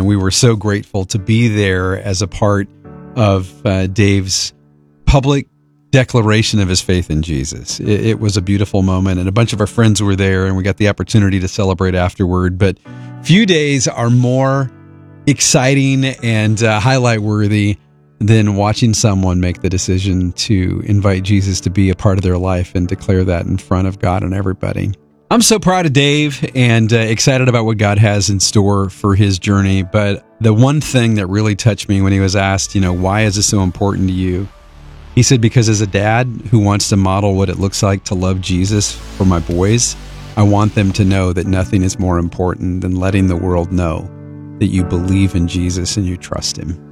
we were so grateful to be there as a part of Dave's public declaration of his faith in Jesus. It was a beautiful moment, and a bunch of our friends were there, and we got the opportunity to celebrate afterward. But few days are more exciting and highlight worthy than watching someone make the decision to invite Jesus to be a part of their life and declare that in front of God and everybody. I'm so proud of Dave and excited about what God has in store for his journey. But the one thing that really touched me when he was asked, why is this so important to you? He said, because as a dad who wants to model what it looks like to love Jesus for my boys, I want them to know that nothing is more important than letting the world know that you believe in Jesus and you trust him.